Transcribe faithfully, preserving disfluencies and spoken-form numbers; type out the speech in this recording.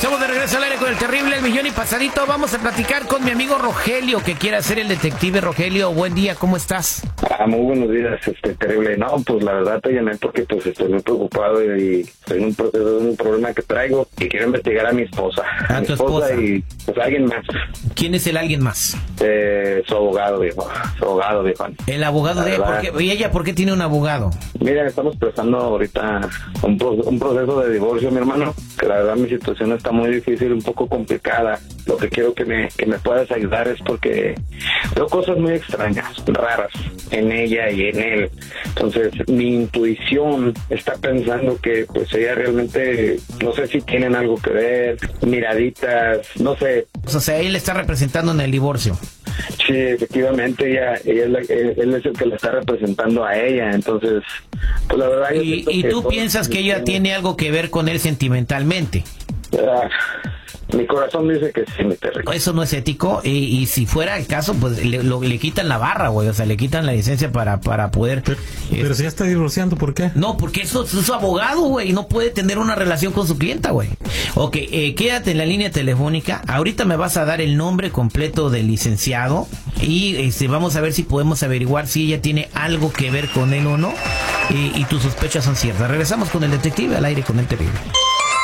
Estamos de regreso al aire con el terrible El Millón y Pasadito. Vamos a platicar con mi amigo Rogelio, que quiere ser el detective. Rogelio, buen día, ¿cómo estás? Ah, muy buenos días, este, terrible. No, pues la verdad te llamé porque pues estoy muy preocupado y estoy en un proceso de un problema que traigo y quiero investigar a mi esposa. A mi tu esposa, esposa. Y pues alguien más. ¿Quién es el alguien más? Eh, su abogado, viejo. Su abogado, viejo. El abogado de ella. ¿Por qué? ¿Y ella por qué tiene un abogado? Mira, estamos empezando ahorita un, pro- un proceso de divorcio, mi hermano, que la verdad mi situación está muy difícil, un poco complicada. Lo que quiero que me, que me puedas ayudar es porque veo cosas muy extrañas, raras, en ella y en él. Entonces, mi intuición está pensando que pues ella realmente, no sé si tienen algo que ver, miraditas, no sé. O sea, él está representando en el divorcio. Sí, efectivamente, ella, ella es la, él, él es el que la está representando a ella, entonces, pues la verdad... yo Y, siento y que tú todo- piensas que ella tiene algo que ver con él sentimentalmente. Ah, mi corazón dice que sí, mi terrible. Eso no es ético, y, y si fuera el caso, pues le, lo- le quitan la barra, güey, o sea, le quitan la licencia para, para poder... Pero, eh, pero si ya está divorciando, ¿por qué? No, porque eso es su abogado, güey, no puede tener una relación con su clienta, güey. Ok, eh, quédate en la línea telefónica, ahorita me vas a dar el nombre completo del licenciado y este, vamos a ver si podemos averiguar si ella tiene algo que ver con él o no, y, y tus sospechas son ciertas. Regresamos con el detective al aire con el terrible.